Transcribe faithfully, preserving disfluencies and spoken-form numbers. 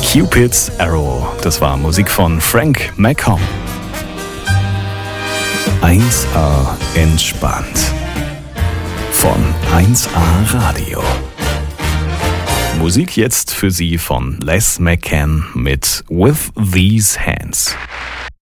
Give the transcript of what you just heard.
Cupid's Arrow, das war Musik von Frank McComb. eins A entspannt. Von eins A Radio. Musik jetzt für Sie von Les McCann mit With These Hands.